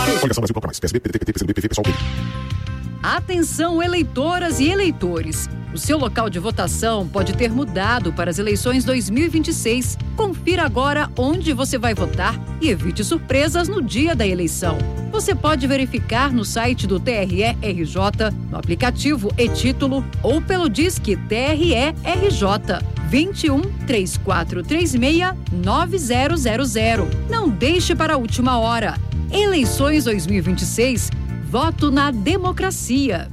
Coligação Brasil Bloco Mais, PSB, PDT, PCB, PV, PSOL, Atenção, eleitoras e eleitores. O seu local de votação pode ter mudado para as eleições 2026. Confira agora onde você vai votar e evite surpresas no dia da eleição. Você pode verificar no site do TRE-RJ, no aplicativo e-Título ou pelo Disque TRE-RJ 21 3436 9000. Não deixe para a última hora. Eleições 2026. Voto na democracia.